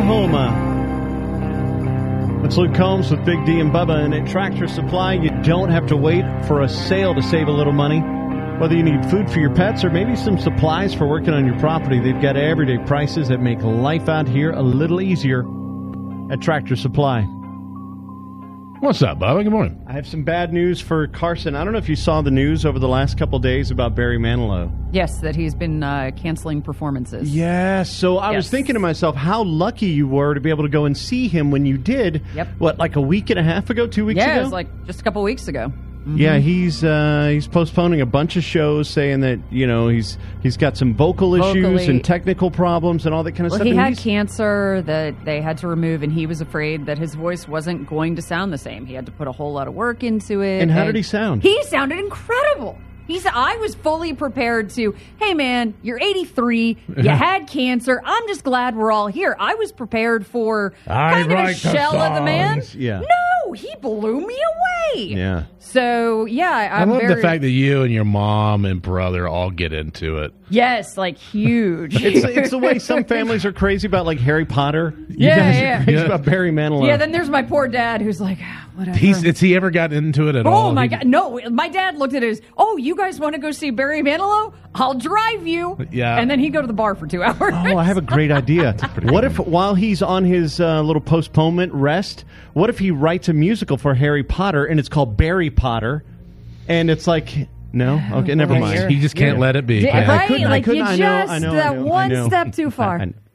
Oklahoma. It's Luke Combs with Big D and Bubba, and at Tractor Supply, you don't have to wait for a sale to save a little money. Whether you need food for your pets or maybe some supplies for working on your property, they've got everyday prices that make life out here a little easier at Tractor Supply. What's up, Bubba? Good morning. I have some bad news for Carson. I don't know if you saw the news over the last couple of days about Barry Manilow. Yes, that he's been canceling performances. Yes. So I was thinking to myself, how lucky you were to be able to go and see him when you did. Yep. What, like a week and a half ago, 2 weeks ago? Yeah, it was like just a couple weeks ago. Mm-hmm. Yeah, he's postponing a bunch of shows, saying that he's got some vocal issues and technical problems and all that kind of stuff. Well, he had cancer that they had to remove, and he was afraid that his voice wasn't going to sound the same. He had to put a whole lot of work into it. And how did he sound? He sounded incredible. I was fully prepared to, hey, man, you're 83. You had cancer. I'm just glad we're all here. I was prepared for kind of a shell of the man. Yeah. No, he blew me away. Yeah. So, yeah, I love the fact that you and your mom and brother all get into it. Yes, like huge. It's the way some families are crazy about, like, Harry Potter. You guys are crazy about Barry Manilow. Yeah, then there's my poor dad who's like, whatever. Has he ever gotten into it at all? Oh, my God. No, my dad looked at it as, you guys want to go see Barry Manilow? I'll drive you. Yeah. And then he'd go to the bar for 2 hours. Oh, I have a great idea. What if, while he's on his little postponement rest, what if he writes a musical for Harry Potter, and it's called Barry Potter, and it's like... No? Okay, never mind. He just can't let it be. Right? I know, That one step too far.